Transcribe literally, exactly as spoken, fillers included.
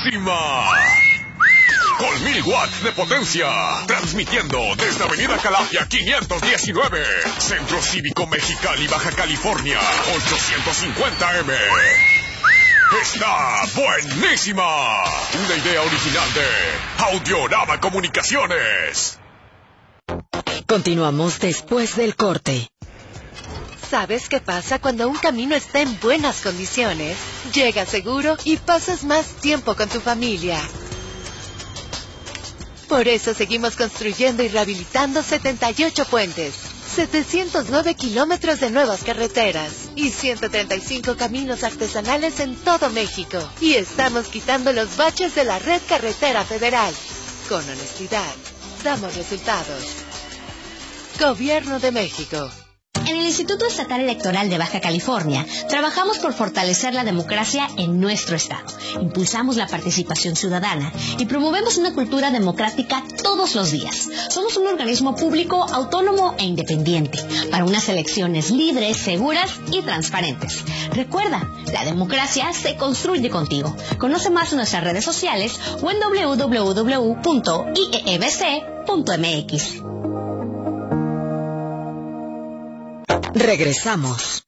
buenísima. Con mil watts de potencia, transmitiendo desde Avenida Calafia quinientos diecinueve, Centro Cívico Mexicali, Baja California, ochocientos cincuenta eme. Está buenísima. Una idea original de Audiorama Comunicaciones. Continuamos después del corte. ¿Sabes qué pasa cuando un camino está en buenas condiciones? Llegas seguro y pasas más tiempo con tu familia. Por eso seguimos construyendo y rehabilitando setenta y ocho puentes, setecientos nueve kilómetros de nuevas carreteras y ciento treinta y cinco caminos artesanales en todo México. Y estamos quitando los baches de la red carretera federal. Con honestidad, damos resultados. Gobierno de México. En el Instituto Estatal Electoral de Baja California, trabajamos por fortalecer la democracia en nuestro estado. Impulsamos la participación ciudadana y promovemos una cultura democrática todos los días. Somos un organismo público, autónomo e independiente, para unas elecciones libres, seguras y transparentes. Recuerda, la democracia se construye contigo. Conoce más en nuestras redes sociales o en doble u doble u doble u punto i e e b c punto m x. Regresamos.